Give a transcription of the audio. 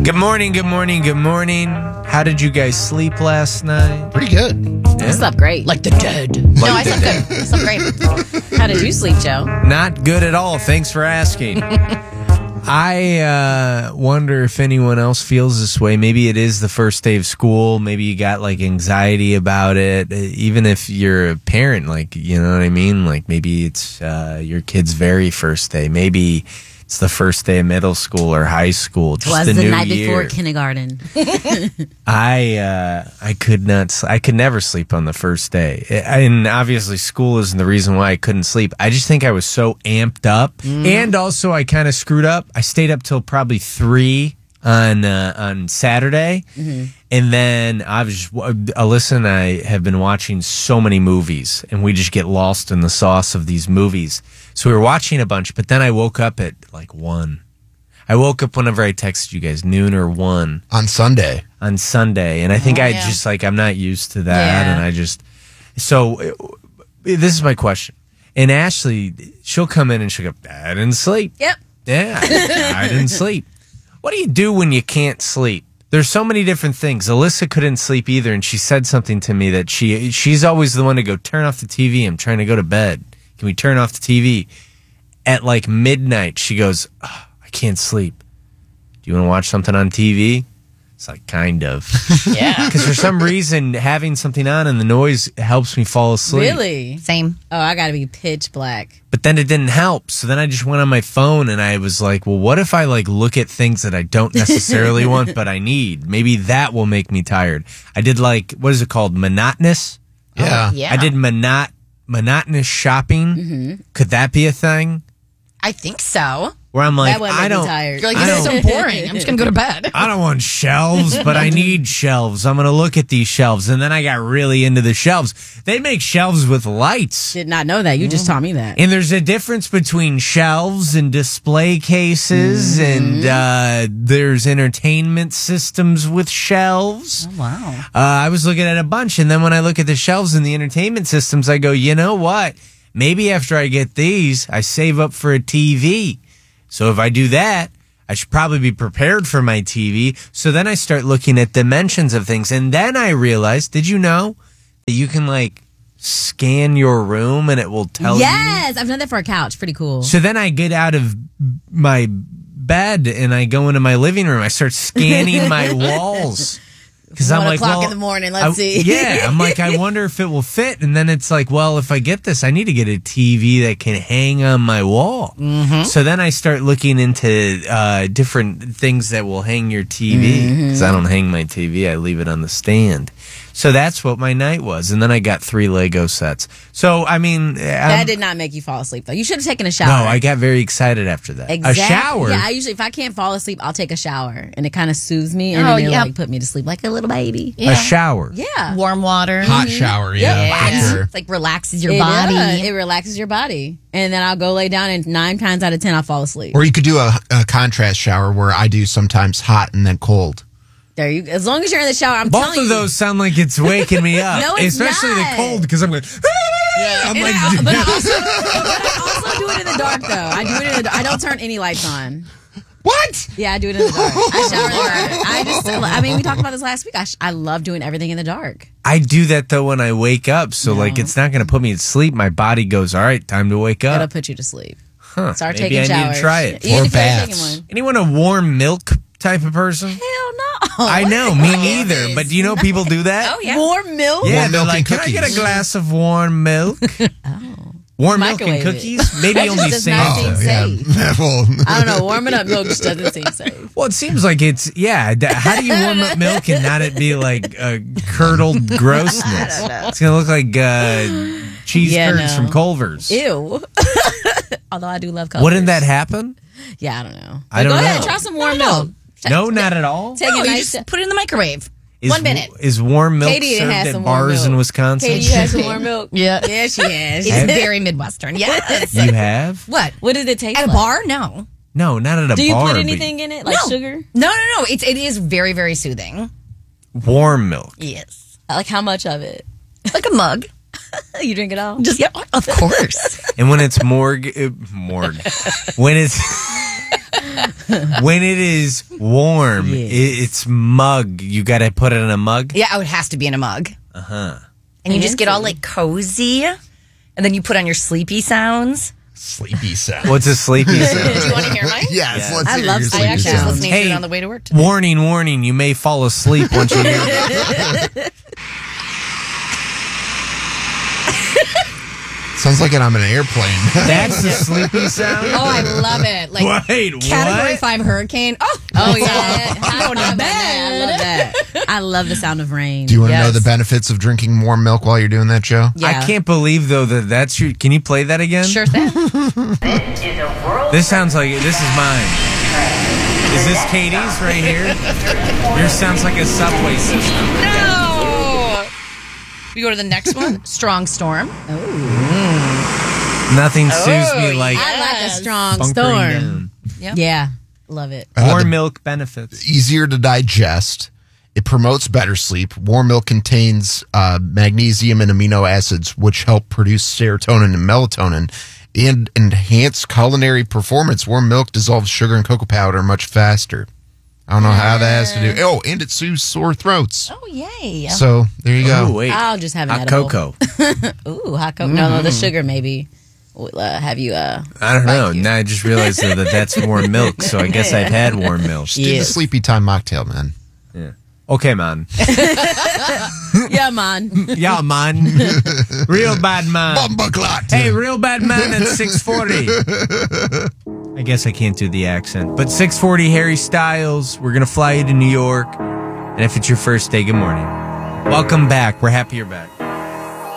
Good morning, good morning, good morning. How did you guys sleep last night? Pretty good. I slept great. Like the dead. No, I slept good. I slept great. How did you sleep, Joe? Not good at all. Thanks for asking. I wonder if anyone else feels this way. Maybe it is the first day of school. Maybe you got like anxiety about it. Even if you're a parent, like, you know what I mean? Like maybe it's your kid's very first day. Maybe it's the first day of middle school or high school. Just Was the new night year. before kindergarten. I could not. I could never sleep on the first day, and obviously school isn't the reason why I couldn't sleep. I just think I was so amped up, and also I kind of screwed up. I stayed up till probably 3 on Saturday, and then Alyssa and I have been watching so many movies, and we just get lost in the sauce of these movies. So we were watching a bunch, but then I woke up at like 1. I woke up whenever I texted you guys, noon or 1. On Sunday. On Sunday. And I think just like, I'm not used to that. Yeah. And I just, so this is my question. And Ashley, she'll come in and she'll go, I didn't sleep. Yep. Yeah, I didn't sleep. What do you do when you can't sleep? There's so many different things. Alyssa couldn't sleep either. And she said something to me that she's always the one to go, turn off the TV. I'm trying to go to bed. Can we turn off the TV? At like midnight, she goes, I can't sleep. Do you want to watch something on TV? It's like, kind of. Yeah. Because for some reason, having something on and the noise helps me fall asleep. Really? Same. Oh, I got to be pitch black. But then it didn't help. So then I just went on my phone and I was like, well, what if I like look at things that I don't necessarily want, but I need? Maybe that will make me tired. I did like, what is it called? Monotonous? Yeah. Yeah. I did monotonous shopping. Mm-hmm. Could that be a thing? I think so. Where I'm like, That wouldn't I make me don't. tired. You're like, I this is so don't- boring. I'm just going to go to bed. I don't want shelves, but I need shelves. I'm going to look at these shelves. And then I got really into the shelves. They make shelves with lights. Did not know that. You just taught me that. And there's a difference between shelves and display cases, and there's entertainment systems with shelves. Oh, wow. I was looking at a bunch, and then when I look at the shelves and the entertainment systems, I go, you know what? Maybe after I get these, I save up for a TV. So if I do that, I should probably be prepared for my TV. So then I start looking at dimensions of things. And then I realized, did you know that you can like scan your room and it will tell you? Yes. I've done that for a couch. Pretty cool. So then I get out of my bed and I go into my living room. I start scanning my walls. Because I'm 1 like, o'clock well, in the morning. Let's see. Yeah, I'm like, I wonder if it will fit. And then it's like, well, if I get this, I need to get a TV that can hang on my wall. Mm-hmm. So then I start looking into different things that will hang your TV. Because I don't hang my TV, I leave it on the stand. So that's what my night was. And then I got 3 Lego sets. So, I mean... That did not make you fall asleep, though. You should have taken a shower. No, I got very excited after that. Exactly. A shower? Yeah, I usually, if I can't fall asleep, I'll take a shower. And it kind of soothes me. And then it'll like put me to sleep like a little baby. Yeah. A shower? Yeah. Warm water. Hot shower, yeah. Yeah. For sure. It's like relaxes your It body. does. It relaxes your body. And then I'll go lay down, and 9 times out of 10, I'll fall asleep. Or you could do a contrast shower where I do sometimes hot and then cold. There you. As long as you're in the shower, I'm Both telling of you. those sound like it's waking me up. No, it's Especially not. the cold, because I'm like... I'm And like... but I also do it in the dark, though. I do it in the. I don't turn any lights on. What? Yeah, I do it in the dark. I shower in the dark. I mean, we talked about this last week. I love doing everything in the dark. I do that though when I wake up, so like it's not going to put me to sleep. My body goes, all right, time to wake It'll up. put you to sleep. Huh, Start maybe taking I showers. need to try it. Even Or if you're taking baths. one. Anyone a warm milk type of person? Hell no. I know, me neither. But do you know people do that? Oh, yeah. Warm milk? Yeah, Warm they're milk like, and can I get a cookies." glass of warm milk? Warm milk and Microwave it. cookies? Maybe That only just does not Santa. seem safe. Well, I don't know. Warming up milk just doesn't seem safe. Well, it seems like it's, how do you warm up milk and not it be like curdled grossness? It's going to look like cheese Yeah, curds no. from Culver's. Ew. Although I do love colors. Wouldn't that happen? Yeah, I don't know. I don't Go ahead, know. try some warm milk. No, not at all. Take No, a you nice. just put it in the microwave. Is, 1 minute. Is warm milk Katie served has at some warm bars milk. in Wisconsin? Katie, you had some warm milk? Yeah. Yeah, she has. It's very Midwestern. Yes. You have? What? What does it taste At a like? bar? No. No, not at a Do you bar. put but anything in it, like No. sugar? No. It is very, very soothing. Warm milk. Yes. Like how much of it? Like a mug. You drink it all? Just, yeah, of course. And when it's morgue, when it's When it is warm, it's mug. You got to put it in a mug? Yeah, oh, it has to be in a mug. Uh-huh. And you just get all like cozy, and then you put on your sleepy sounds. Sleepy sound. What's a sleepy sound? Do you want to hear mine? Yes, Yeah. let's I hear love your sleepy I actually sounds. was listening to Hey, it on the way to work today. Warning, warning. You may fall asleep once you hear it. Sounds like I'm in an airplane. That's the sleepy sound? Oh, I love it. Like Wait, Category what? 5 hurricane. Oh, yeah. I'm going to I bed. love that. I love the sound of rain. Do you want to know Yes. the benefits of drinking warm milk while you're doing that, Joe? Yeah. I can't believe, though, that that's your... Can you play that again? Sure thing. This sounds like... This is mine. Is this Katie's right here? Yours sounds like a subway system. No. We go to the next one. Strong Storm. Nothing soothes me like I like a strong bunkering storm. down. Yeah. Love it. Warm milk benefits. Easier to digest. It promotes better sleep. Warm milk contains magnesium and amino acids, which help produce serotonin and melatonin and enhance culinary performance. Warm milk dissolves sugar and cocoa powder much faster. I don't know how that has to do. Oh, and it soothes sore throats. Oh, yay. So there you go. Oh, wait. I'll just have an Hot edible. cocoa. Ooh, hot cocoa. No, the sugar maybe will have you. I don't know. Now I just realized that that's warm milk, so I guess I've had warm milk. Just do the sleepy time mocktail, man. Yeah. Okay, man. Yeah, man. Yeah, man. Real bad man. Bumbleclot. Hey, real bad man at 640. I guess I can't do the accent. But 640 Harry Styles, we're going to fly you to New York. And if it's your first day, good morning. Welcome back. We're happy you're back.